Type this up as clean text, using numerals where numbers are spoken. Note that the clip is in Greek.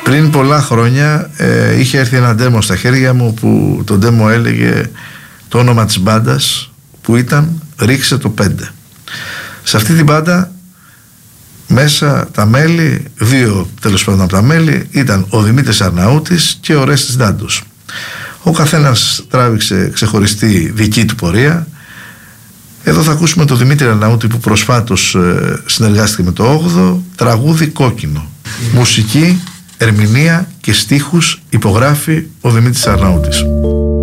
Πριν πολλά χρόνια είχε έρθει ένα ντέμο στα χέρια μου που το ντέμο έλεγε το όνομα της μπάντας, που ήταν «Ρίξε το 5». Σε αυτή την μπάντα μέσα τα μέλη, δύο τέλος πάντων από τα μέλη, ήταν ο Δημήτρης Αρναούτης και ο Ρέστης Ντάντος. Ο καθένας τράβηξε ξεχωριστή δική του πορεία. Εδώ θα ακούσουμε τον Δημήτρη Αρναούτη που προσφάτως συνεργάστηκε με το 8ο, τραγούδι «Κόκκινο». Μουσική, ερμηνεία και στίχους υπογράφει ο Δημήτρης Αρναούτης.